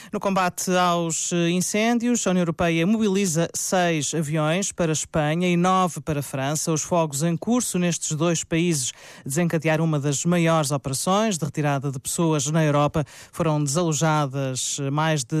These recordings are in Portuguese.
No combate aos incêndios, a União Europeia mobiliza 6 aviões para a Espanha e 9 para a França. Os fogos em curso nestes dois países desencadearam uma das maiores operações de retirada de pessoas na Europa. Foram desalojadas mais de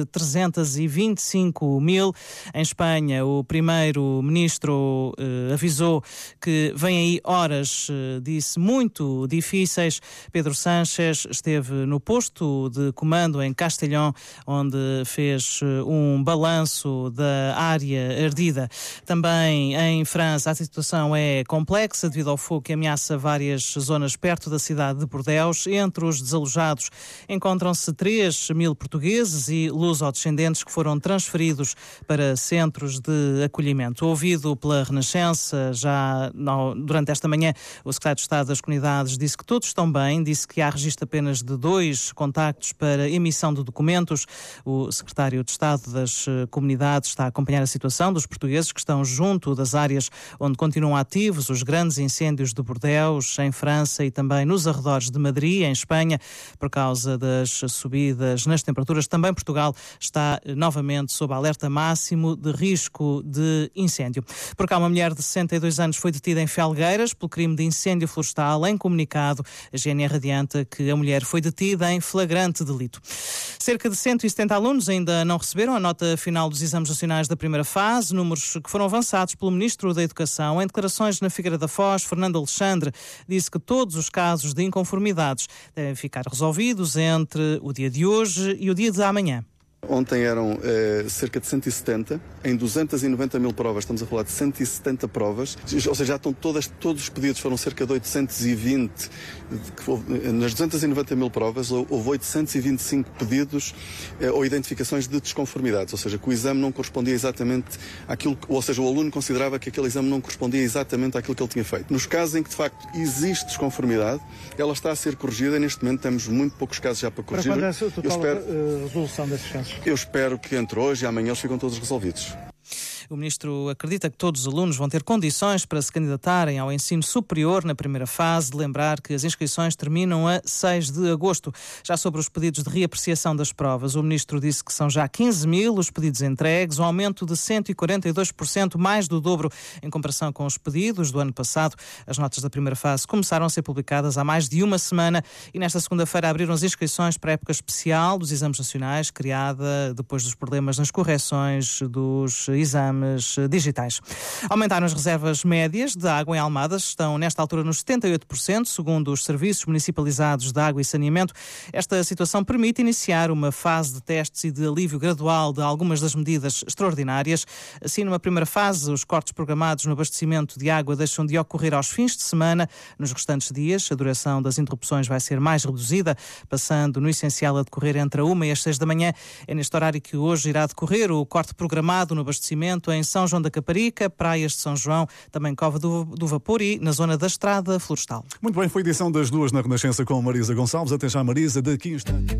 325 mil. Em Espanha, o primeiro-ministro avisou que vêm aí horas, disse, muito difíceis. Pedro Sánchez esteve no posto de comando em Castellón, onde fez um balanço da área ardida. Também em França a situação é complexa devido ao fogo que ameaça várias zonas perto da cidade de Bordeaux. Entre os desalojados encontram-se 3 mil portugueses e luso-descendentes que foram transferidos para centros de acolhimento. Ouvido pela Renascença, durante esta manhã, o secretário de Estado das Comunidades disse que todos estão bem, disse que há registro apenas de 2 contactos para emissão de documentos. O secretário de Estado das Comunidades está a acompanhar a situação dos portugueses que estão junto das áreas onde continuam ativos os grandes incêndios de Bordeaux, em França, e também nos arredores de Madrid, em Espanha, por causa das subidas nas temperaturas. Também Portugal está novamente sob alerta máximo de risco de incêndio. Por cá, uma mulher de 62 anos foi detida em Felgueiras pelo crime de incêndio florestal. Em comunicado, a GNR adianta que a mulher foi detida em flagrante delito. Cerca de 170 alunos ainda não receberam a nota final dos exames nacionais da primeira fase, números que foram avançados pelo Ministro da Educação. Em declarações na Figueira da Foz, Fernando Alexandre disse que todos os casos de inconformidades devem ficar resolvidos entre o dia de hoje e o dia de amanhã. Ontem eram cerca de 170, em 290 mil provas, estamos a falar de 170 provas, ou seja, já estão todos os pedidos, foram cerca de 820, nas 290 mil provas houve 825 pedidos ou identificações de desconformidades, ou seja, que o exame não correspondia exatamente àquilo, ou seja, o aluno considerava que aquele exame não correspondia exatamente àquilo que ele tinha feito. Nos casos em que de facto existe desconformidade, ela está a ser corrigida, neste momento temos muito poucos casos já para corrigir. Para quando é a total resolução desses casos? Eu espero que entre hoje e amanhã eles ficam todos resolvidos. O Ministro acredita que todos os alunos vão ter condições para se candidatarem ao ensino superior na primeira fase. De lembrar que as inscrições terminam a 6 de agosto. Já sobre os pedidos de reapreciação das provas, o Ministro disse que são já 15 mil os pedidos entregues, um aumento de 142%, mais do dobro em comparação com os pedidos do ano passado. As notas da primeira fase começaram a ser publicadas há mais de uma semana e nesta segunda-feira abriram as inscrições para a época especial dos exames nacionais, criada depois dos problemas nas correções dos exames digitais. Aumentaram as reservas médias de água em Almada, estão nesta altura nos 78%, segundo os serviços municipalizados de água e saneamento. Esta situação permite iniciar uma fase de testes e de alívio gradual de algumas das medidas extraordinárias. Assim, numa primeira fase, os cortes programados no abastecimento de água deixam de ocorrer aos fins de semana. Nos restantes dias, a duração das interrupções vai ser mais reduzida, passando no essencial a decorrer entre a 1 e as 6 da manhã. É neste horário que hoje irá decorrer o corte programado no abastecimento em São João da Caparica, Praias de São João, também Cova do Vapor e na zona da Estrada Florestal. Muito bem, foi a edição das 2 na Renascença com Marisa Gonçalves. Até já, Marisa, daqui a instantes.